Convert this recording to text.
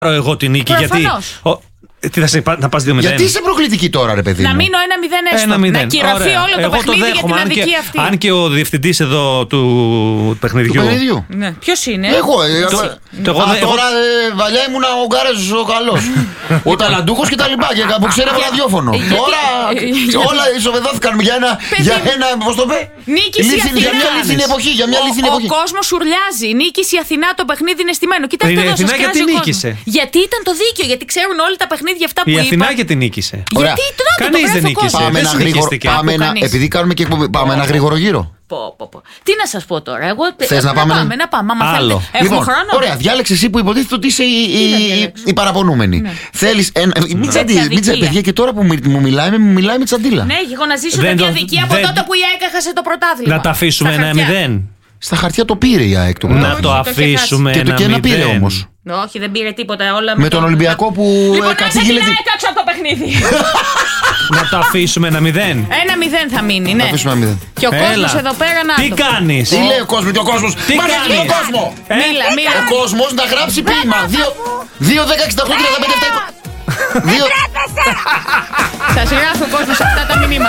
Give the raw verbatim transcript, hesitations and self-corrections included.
εγώ την νίκη. Γιατί. Ο, τι θα σε, να πας δύο μηδέν. Γιατί είσαι προκλητική τώρα, ρε παιδί μου. Να μείνω ένα μηδέν έστω. Να κυρωθεί όλο το εγώ παιχνίδι το για την αν αδικία και, αυτή. Αν και ο διευθυντής εδώ του παιχνιδιού. Του παιχνιδιού. Ναι. Ποιος είναι? Εγώ. Ε, το, α, το, α, εγώ, τώρα ε, βαλιά ήμουνα ο Γκάρας ο καλός. Ο ταλαντούχος και τα λοιπά. Και που ξέρει από ραδιόφωνο. Τώρα όλα ισοβεδώθηκαν για ένα. Για ένα. Πώς το πει? Για μια λίθινη εποχή. Για μια λίθινη εποχή. Ο κόσμος σουρλιάζει. Νίκησε η Αθηνά, το παιχνίδι είναι στημένο. Κοιτάξτε εδώ, σας κράζει ο κόσμος. Γιατί ήταν το δίκαιο, γιατί ξέρουν όλοι τα παιχνίδια αυτά που είπαν. Η Αθηνά γιατί νίκησε. Γιατί κανείς δεν νίκησε. Πάμε ένα γρήγορο. Επειδή κάνουμε και εκπομπή, πάμε ένα γρήγορο γύρο. Πω, πω, πω. Τι να σας πω τώρα, εγώ. Θες να πάμε? Να πάμε, να πάμε. Άμα Άλλο. θέλετε. Έχουμε Λοιπόν, χρόνο. ωραία, διάλεξε εσύ που υποτίθεται ότι είσαι η, η, η παραπονούμενη. Ναι. Θέλεις. Ένα, μην τσαντίλα, μην τσαντίλα. Παιδιά, και τώρα που μου μιλάει, μου μιλάει με τσαντίλα. Ναι, εγώ να ζήσω Δεν τέτοια το- αδικία από δεν- τότε που η ΑΕΚ έχασε το πρωτάθλημα. Να τα αφήσουμε Στα ένα χαρτιά. μηδέν. Στα χαρτιά το πήρε η ΑΕΚ το Να πρωτάθλημα. το το είχε αφήσουμε Και το ένα και ένα πήρε μηδέν. όμως. Όχι, δεν πήρε τίποτα. Όλα Με τον Ολυμπιακό που Λοιπόν, άσε την κατήγγειλε. ΑΕΚ έξω από το παιχνίδι. Να το αφήσουμε ένα μηδέν. Ένα μηδέν θα μείνει, ναι. Να αφήσουμε ένα μηδέν. Και ο Έλα. κόσμος εδώ πέρα να Τι το. κάνεις? Τι λέει ο κόσμος, και ο κόσμος. Τι Μα κάνεις? λέει ο κόσμο. Ε? Μίλα, μίλα. Ο κόσμος να γράψει ποίημα. δύο δέκα εξήντα οκτώ τριάντα πέντε. Σας γράφει ο κόσμος αυτά τα μηνύματα.